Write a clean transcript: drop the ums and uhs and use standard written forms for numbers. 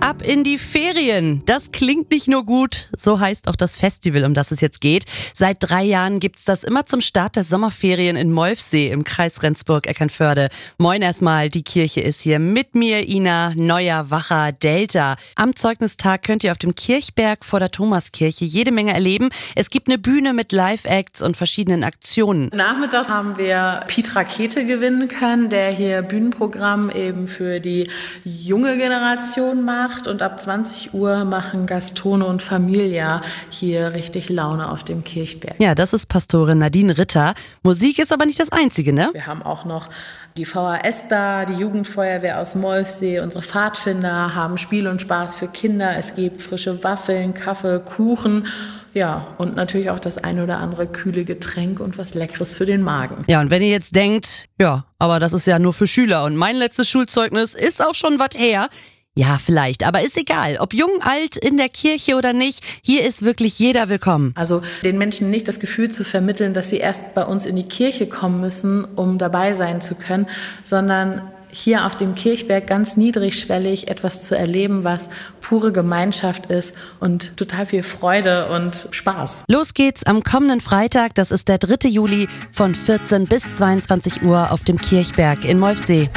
ab in die Ferien. Das klingt nicht nur gut, so heißt auch das Festival, um das es jetzt geht. Seit 3 Jahren gibt's das immer zum Start der Sommerferien in Molfsee im Kreis Rendsburg-Eckernförde. Moin erstmal, die Kirche ist hier mit mir, Ina, Neuer, Wacher, Delta. Am Zeugnistag könnt ihr auf dem Kirchberg vor der Thomaskirche jede Menge erleben. Es gibt eine Bühne mit Live-Acts und verschiedenen Aktionen. Nachmittags haben wir Piet Rakete gewinnen können, der hier Bühnenprogramm eben für die junge Generation macht. Und ab 20 Uhr machen Gastone und Familia hier richtig Laune auf dem Kirchberg. Ja, das ist Pastorin Nadine Ritter. Musik ist aber nicht das Einzige, ne? Wir haben auch noch die VHS da, die Jugendfeuerwehr aus Molfsee, unsere Pfadfinder haben Spiel und Spaß für Kinder. Es gibt frische Waffeln, Kaffee, Kuchen. Ja, und natürlich auch das ein oder andere kühle Getränk und was Leckeres für den Magen. Ja, und wenn ihr jetzt denkt, ja, aber das ist ja nur für Schüler und mein letztes Schulzeugnis ist auch schon was her. Ja, vielleicht, aber ist egal, ob jung, alt, in der Kirche oder nicht, hier ist wirklich jeder willkommen. Also den Menschen nicht das Gefühl zu vermitteln, dass sie erst bei uns in die Kirche kommen müssen, um dabei sein zu können, sondern hier auf dem Kirchberg ganz niedrigschwellig etwas zu erleben, was pure Gemeinschaft ist und total viel Freude und Spaß. Los geht's am kommenden Freitag, das ist der 3. Juli von 14 bis 22 Uhr auf dem Kirchberg in Molfsee.